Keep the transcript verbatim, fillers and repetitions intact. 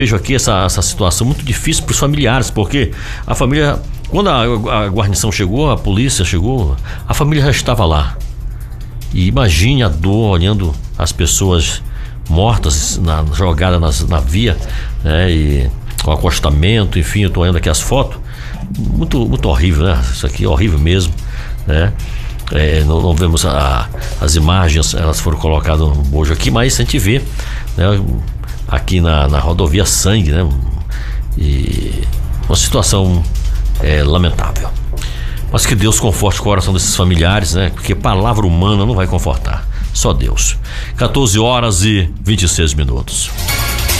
Vejo aqui essa, essa situação muito difícil para os familiares, porque a família, quando a, a guarnição chegou, a polícia chegou, a família já estava lá. E imagine a dor olhando as pessoas mortas, na, jogadas nas, na via, né, e o acostamento, enfim, eu estou olhando aqui as fotos, muito, muito horrível, né? Isso aqui é horrível mesmo, né? É, não, não vemos a, as imagens, elas foram colocadas no bojo aqui, mas a gente vê, né, aqui na, na rodovia sangue, né? E uma situação é, lamentável. Mas que Deus conforte o coração desses familiares, né? Porque palavra humana não vai confortar, só Deus. quatorze horas e vinte e seis minutos.